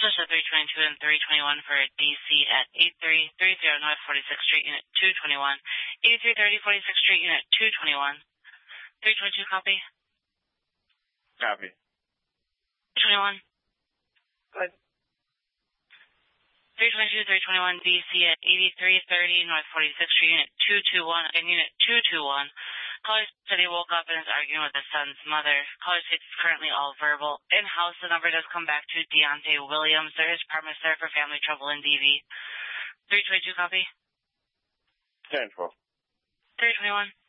Switch to 322 and 321 for DC at 8330 North 46th Street, Unit 221. 8330 46th Street, Unit 221. 322, copy. Copy. 321. Good. 322, 321 DC at 8330 North 46th Street, Unit 221, and Unit 221. Caller said he woke up and is arguing with his son's mother. Caller states it's currently all verbal. In-house, the number does come back to Deontay Williams. There is premise there for family trouble in DV. 322, copy. 10-12. 321.